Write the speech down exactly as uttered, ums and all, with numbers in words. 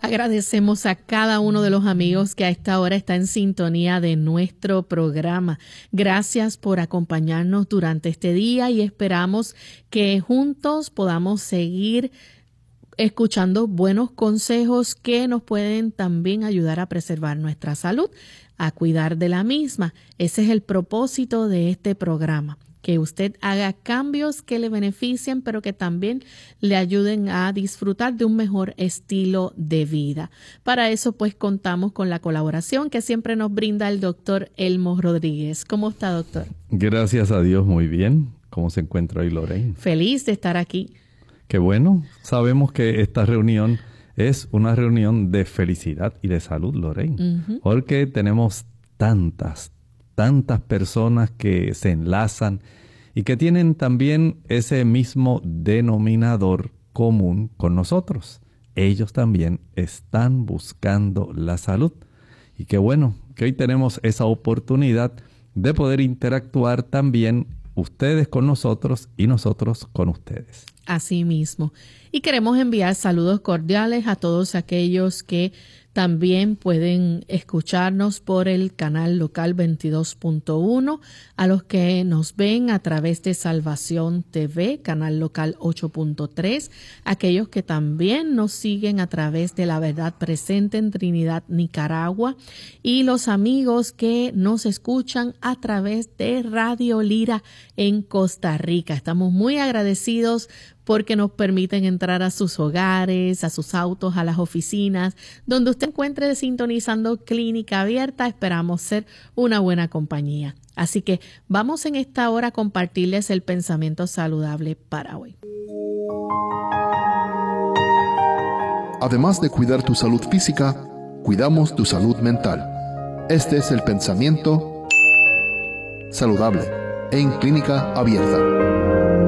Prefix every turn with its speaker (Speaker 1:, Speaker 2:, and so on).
Speaker 1: Agradecemos a cada uno de los amigos que a esta hora está en sintonía de nuestro programa. Gracias por acompañarnos durante este día y esperamos que juntos podamos seguir escuchando buenos consejos que nos pueden también ayudar a preservar nuestra salud, a cuidar de la misma. Ese es el propósito de este programa, que usted haga cambios que le beneficien, pero que también le ayuden a disfrutar de un mejor estilo de vida. Para eso, pues, contamos con la colaboración que siempre nos brinda el doctor Elmo Rodríguez. ¿Cómo está, doctor?
Speaker 2: Gracias a Dios, muy bien. ¿Cómo se encuentra hoy, Lorraine?
Speaker 1: Feliz de estar aquí.
Speaker 2: Qué bueno. Sabemos que esta reunión es una reunión de felicidad y de salud, Lorraine, uh-huh. porque tenemos tantas, tantas personas que se enlazan y que tienen también ese mismo denominador común con nosotros. Ellos también están buscando la salud. Y qué bueno que hoy tenemos esa oportunidad de poder interactuar también ustedes con nosotros y nosotros con ustedes.
Speaker 1: Así mismo. Y queremos enviar saludos cordiales a todos aquellos que también pueden escucharnos por el canal local veintidós punto uno, a los que nos ven a través de Salvación T V, canal local ocho punto tres, aquellos que también nos siguen a través de La Verdad Presente en Trinidad, Nicaragua, y los amigos que nos escuchan a través de Radio Lira en Costa Rica. Estamos muy agradecidos porque nos permiten entrar a sus hogares, a sus autos, a las oficinas, donde usted encuentre sintonizando Clínica Abierta. Esperamos ser una buena compañía. Así que vamos en esta hora a compartirles el pensamiento saludable para hoy.
Speaker 3: Además de cuidar tu salud física, cuidamos tu salud mental. Este es el pensamiento saludable en Clínica Abierta.